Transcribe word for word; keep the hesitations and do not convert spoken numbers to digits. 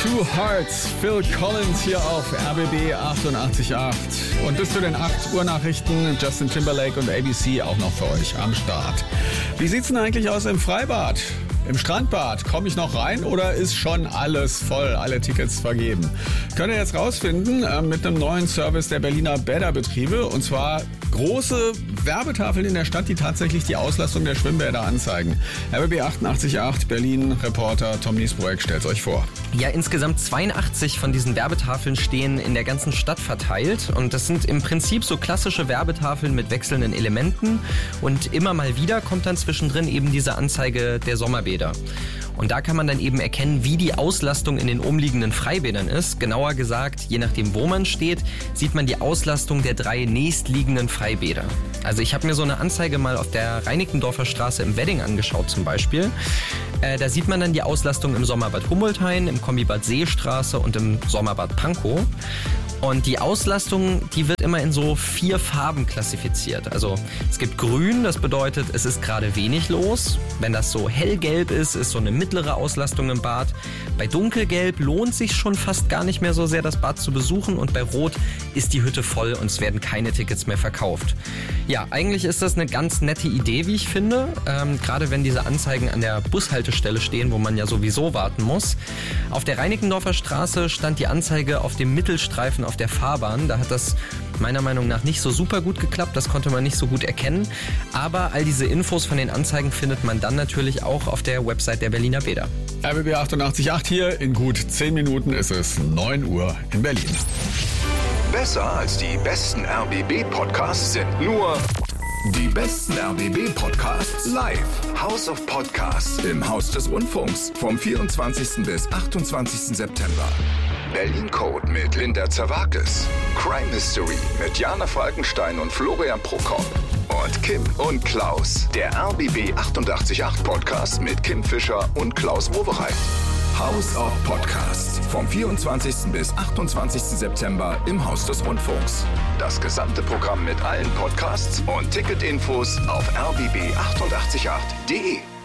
Two Hearts, Phil Collins hier auf R B B achtundachtzig Komma acht. Und bis zu den acht Uhr Nachrichten Justin Timberlake und A B C auch noch für euch am Start. Wie sieht's denn eigentlich aus im Freibad? Im Strandbad, komme ich noch rein oder ist schon alles voll, alle Tickets vergeben? Könnt ihr jetzt rausfinden äh, mit einem neuen Service der Berliner Bäderbetriebe, und zwar große Werbetafeln in der Stadt, die tatsächlich die Auslastung der Schwimmbäder anzeigen. R B B achtundachtzig Komma acht Berlin Reporter Tom Niesbroek stellt euch vor. Ja, insgesamt zweiundachtzig von diesen Werbetafeln stehen in der ganzen Stadt verteilt, und das sind im Prinzip so klassische Werbetafeln mit wechselnden Elementen, und immer mal wieder kommt dann zwischendrin eben diese Anzeige der Sommerbäder. Und da kann man dann eben erkennen, wie die Auslastung in den umliegenden Freibädern ist. Genauer gesagt, je nachdem, wo man steht, sieht man die Auslastung der drei nächstliegenden Freibäder. Also ich habe mir so eine Anzeige mal auf der Reinickendorfer Straße im Wedding angeschaut zum Beispiel. Äh, da sieht man dann die Auslastung im Sommerbad Humboldt-Hain, im Kombibad Seestraße und im Sommerbad Pankow. Und die Auslastung, die wird immer in so vier Farben klassifiziert. Also es gibt grün, das bedeutet, es ist gerade wenig los. Wenn das so hellgelb ist, ist so eine mittlere Auslastung im Bad. Bei dunkelgelb lohnt sich schon fast gar nicht mehr so sehr, das Bad zu besuchen. Und bei rot ist die Hütte voll und es werden keine Tickets mehr verkauft. Ja, eigentlich ist das eine ganz nette Idee, wie ich finde. Ähm, gerade wenn diese Anzeigen an der Bushaltestelle stehen, wo man ja sowieso warten muss. Auf der Reinickendorfer Straße stand die Anzeige auf dem Mittelstreifen auf der Fahrbahn. Da hat das meiner Meinung nach nicht so super gut geklappt. Das konnte man nicht so gut erkennen. Aber all diese Infos von den Anzeigen findet man dann natürlich auch auf der Website der Berliner Bäder. R B B achtundachtzig Komma acht hier. In gut zehn Minuten ist es neun Uhr in Berlin. Besser als die besten R B B-Podcasts sind nur die besten R B B-Podcasts live. House of Podcasts im Haus des Rundfunks vom vierundzwanzigsten bis achtundzwanzigsten September. Berlin Code mit Linda Zerwakis. Crime Mystery mit Jana Falkenstein und Florian Prokop. Und Kim und Klaus. Der R B B achtundachtzig Komma acht Podcast mit Kim Fischer und Klaus Wowereit. House of Podcasts vom vierundzwanzigsten bis achtundzwanzigsten September im Haus des Rundfunks. Das gesamte Programm mit allen Podcasts und Ticketinfos auf r b b achtundachtzig Komma acht punkt de.